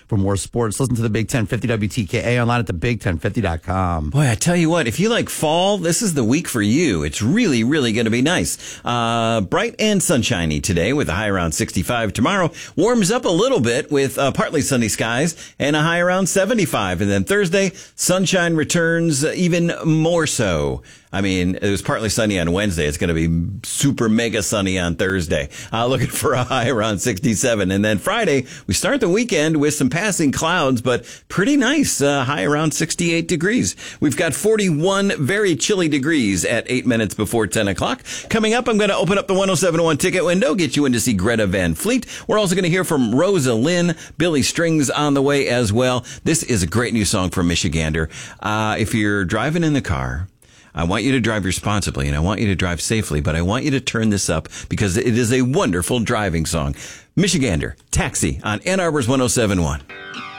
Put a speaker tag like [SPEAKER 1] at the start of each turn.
[SPEAKER 1] For more sports, listen to the Big 1050 WTKA online at thebig1050.com.
[SPEAKER 2] Boy, I tell you what, if you like fall, this is the week for you. It's really, really going to be nice. Bright and sunshiny today with a high around 65. Tomorrow warms up a little bit with partly sunny skies and a high around 75. And then Thursday, sunshine returns even more so. I mean, it was partly sunny on Wednesday. It's going to be super mega sunny on Thursday. Looking for a high around 67. And then Friday, we start the weekend with some passing clouds, but pretty nice. High around 68 degrees. We've got 41 very chilly degrees at 8 minutes before 10 o'clock. Coming up, I'm going to open up the 1071 ticket window, get you in to see Greta Van Fleet. We're also going to hear from Rosa Lynn. Billy Strings on the way as well. This is a great new song from Michigander. If you're driving in the car, I want you to drive responsibly and I want you to drive safely, but I want you to turn this up because it is a wonderful driving song. Michigander, Taxi on Ann Arbor's 1071.